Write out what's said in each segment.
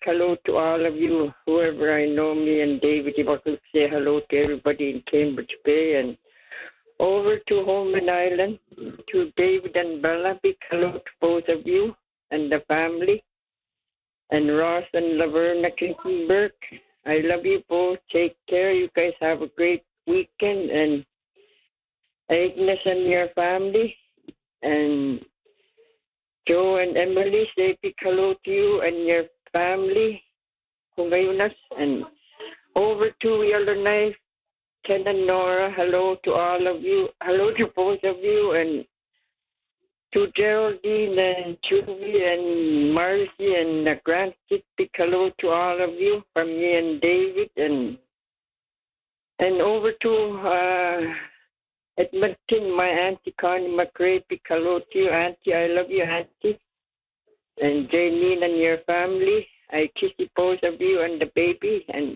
hello to all of you, whoever I know, me and David. If I could say hello to everybody in Cambridge Bay and over to Holman Island, to David and Bella. Big hello to both of you and the family. And Ross and Laverna Kinkenberg. I love you both. Take care. You guys have a great weekend. And Agnes and your family. And Joe and Emily, say big hello to you and your family. Kungayunas. And over to Yellowknife, Ken and Nora. Hello to all of you. Hello to both of you. And to Geraldine and Julie and Marcy and Grant, big hello to all of you from me and David. And over to Edmonton, my Auntie Connie McRae, big hello to you, Auntie. I love you, Auntie. And Janine and your family. I kiss you both of you and the baby. And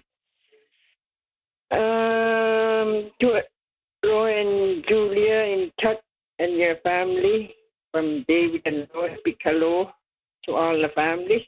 to Roy and Julia in Tut and your family. From David and Roy, big hello to all the families.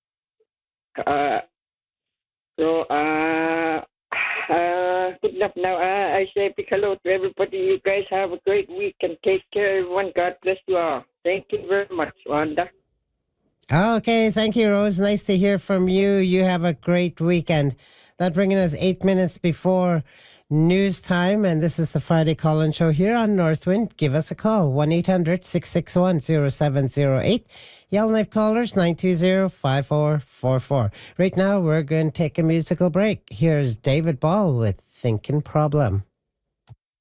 Good enough now. I say big hello to everybody. You guys have a great week and take care, everyone. God bless you all. Thank you very much, Wanda. Okay, thank you, Rose. Nice to hear from you. You have a great weekend. That bringing us 8 minutes before news time, and this is the Friday Call-In Show here on Northwind. Give us a call, 1-800-661-0708. Yellowknife callers, 920-5444. Right now, we're going to take a musical break. Here's David Ball with Thinking Problem.